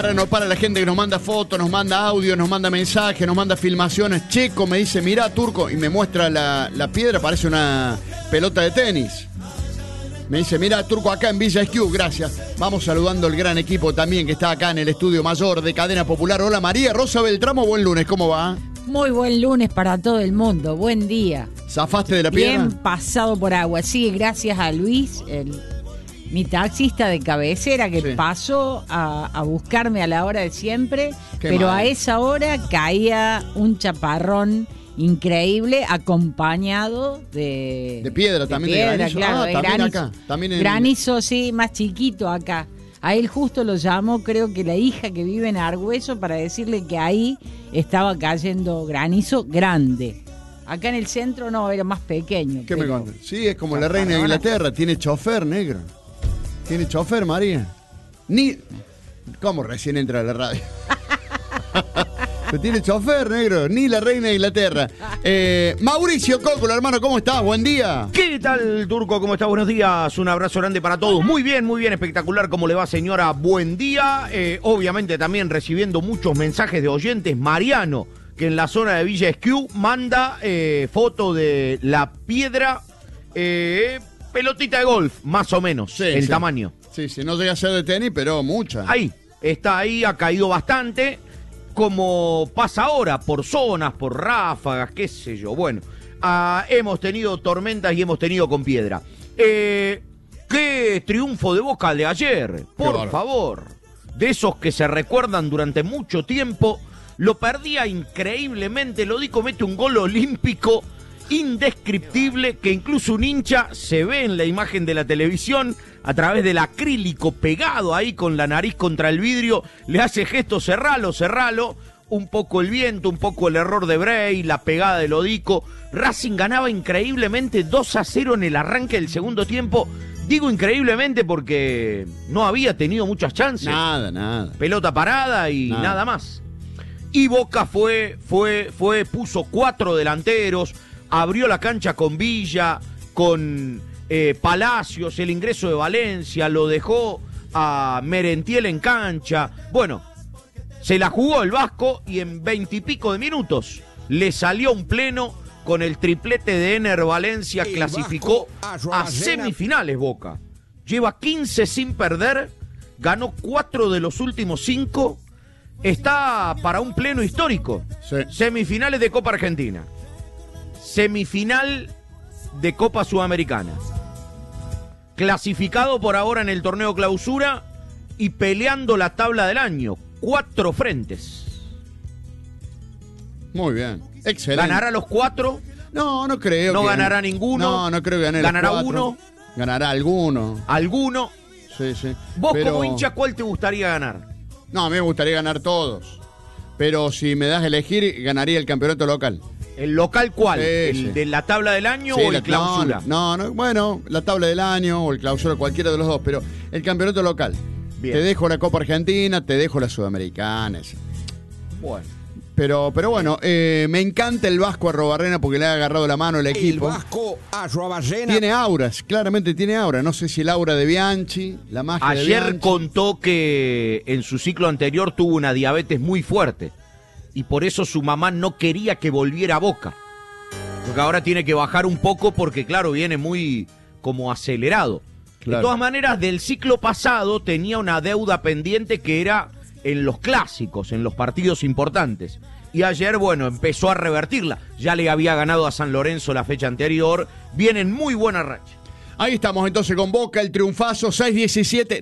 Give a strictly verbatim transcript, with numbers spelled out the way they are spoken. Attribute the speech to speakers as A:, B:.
A: No para la gente que nos manda fotos, nos manda audio, nos manda mensajes, nos manda filmaciones. Checo me dice, mirá, Turco, y me muestra la, la piedra, parece una pelota de tenis. Me dice, mirá, Turco, acá en Villa Esquiú, gracias. Vamos saludando al gran equipo también que está acá en el estudio mayor de Cadena Popular. Hola, María Rosa Beltramo, buen lunes, ¿cómo va?
B: Muy buen lunes para todo el mundo, buen día.
A: ¿Zafaste de la piedra?
B: Bien pasado por agua, sí, gracias a Luis, el... mi taxista de cabecera que sí. pasó a, a buscarme a la hora de siempre, Qué pero mal. A esa hora caía un chaparrón increíble acompañado de...
A: De piedra, de también
B: piedra,
A: de granizo.
B: Claro,
A: ah,
B: de
A: también
B: granizo.
A: acá. También en...
B: Granizo, sí, más chiquito acá. A él justo lo llamó, creo que la hija que vive en Argüello, para decirle que ahí estaba cayendo granizo grande. Acá en el centro no, era más pequeño.
A: ¿Qué pero... me contas? Sí, es como la reina de Inglaterra, tiene chofer, negro. ¿Tiene chofer, María? Ni... ¿Cómo recién entra a la radio? Tiene chofer, negro. Ni la reina de Inglaterra. Eh, Mauricio Cócolo, hermano, ¿cómo estás? Buen día.
C: ¿Qué tal, Turco? ¿Cómo estás? Buenos días. Un abrazo grande para todos. Muy bien, muy bien. Espectacular. ¿Cómo le va, señora? Buen día. Eh, obviamente también recibiendo muchos mensajes de oyentes. Mariano, que en la zona de Villa Esquiú manda eh, foto de la piedra... Eh, pelotita de golf, más o menos, sí, el
A: sí.
C: tamaño.
A: Sí, sí, no llega a ser de tenis, pero mucha.
C: Ahí, está ahí, ha caído bastante, como pasa ahora, por zonas, por ráfagas, qué sé yo. Bueno, ah, hemos tenido tormentas y hemos tenido con piedra. Eh, qué triunfo de Boca de ayer, por claro. favor. De esos que se recuerdan durante mucho tiempo, lo perdía increíblemente, Lodico mete un gol olímpico indescriptible que incluso un hincha se ve en la imagen de la televisión a través del acrílico pegado ahí con la nariz contra el vidrio, le hace gesto cerralo, cerralo, un poco el viento, un poco el error de Bray, la pegada de Lodico. Racing ganaba increíblemente dos a cero en el arranque del segundo tiempo. Digo increíblemente porque no había tenido muchas chances.
A: Nada, nada.
C: Pelota parada y nada, nada más. Y Boca fue, fue, fue, puso cuatro delanteros, abrió la cancha con Villa, con eh, Palacios, el ingreso de Valencia, lo dejó a Merentiel en cancha. Bueno, se la jugó el Vasco y en veintipico de minutos le salió un pleno con el triplete de Ener Valencia, el clasificó Vasco a, a semifinales Boca. Lleva quince sin perder, ganó cuatro de los últimos cinco, está para un pleno histórico. Sí. Semifinales de Copa Argentina. Semifinal de Copa Sudamericana. Clasificado por ahora en el torneo clausura y peleando la tabla del año. Cuatro frentes.
A: Muy bien. Excelente.
C: ¿Ganará los cuatro?
A: No, no creo.
C: ¿No
A: que
C: ganará
A: gane.
C: ninguno?
A: No, no creo que gane.
C: ¿Ganará
A: los
C: uno?
A: Ganará alguno.
C: ¿Alguno?
A: Sí, sí.
C: ¿Vos
A: Pero...
C: como hincha cuál te gustaría ganar?
A: No, a mí me gustaría ganar todos. Pero si me das a elegir, ganaría el campeonato local.
C: ¿El local cuál?
A: Sí,
C: ¿El
A: sí.
C: de la tabla del año
A: sí,
C: o el
A: la,
C: clausura?
A: No, no, bueno, la tabla del año o el clausura, cualquiera de los dos, pero el campeonato local. Bien. Te dejo la Copa Argentina, te dejo la Sudamericana.
C: Bueno.
A: Pero, pero bueno, eh, me encanta el Vasco Arrobarrena porque le ha agarrado la mano el equipo.
D: El Vasco Arrobarrena.
A: Tiene auras, claramente tiene aura. No sé si el aura de Bianchi, la magia
C: Ayer
A: de Bianchi.
C: Ayer contó que en su ciclo anterior tuvo una diabetes muy fuerte y por eso su mamá no quería que volviera a Boca. Porque ahora tiene que bajar un poco porque, claro, viene muy como acelerado. Claro. De todas maneras, del ciclo pasado tenía una deuda pendiente que era en los clásicos, en los partidos importantes. Y ayer, bueno, empezó a revertirla. Ya le había ganado a San Lorenzo la fecha anterior. Viene en muy buena racha.
A: Ahí estamos entonces con Boca, el triunfazo seis diecisiete.